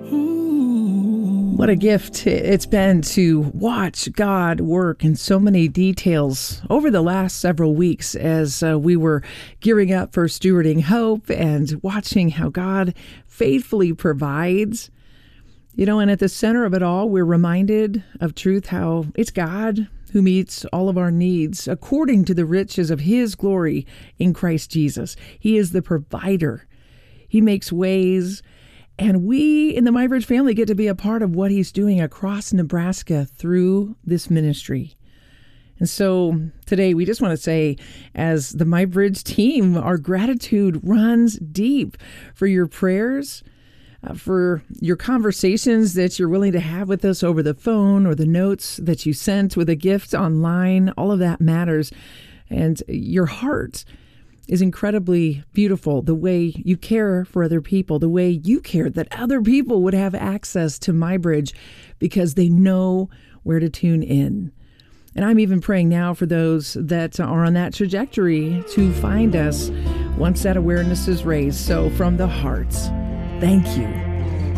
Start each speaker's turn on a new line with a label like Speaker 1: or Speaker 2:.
Speaker 1: What a gift it's been to watch God work in so many details over the last several weeks as we were gearing up for Stewarding Hope and watching how God faithfully provides. You know, and at the center of it all, we're reminded of truth, how it's God who meets all of our needs according to the riches of His glory in Christ Jesus. He is the provider. He makes ways. And we in the MyBridge family get to be a part of what He's doing across Nebraska through this ministry. And so today we just want to say, as the MyBridge team, our gratitude runs deep for your prayers, for your conversations that you're willing to have with us over the phone, or the notes that you sent with a gift online. All of that matters. And your heart is incredibly beautiful, the way you care for other people, the way you care that other people would have access to MyBridge because they know where to tune in. And I'm even praying now for those that are on that trajectory to find us once that awareness is raised. So from the heart, thank you.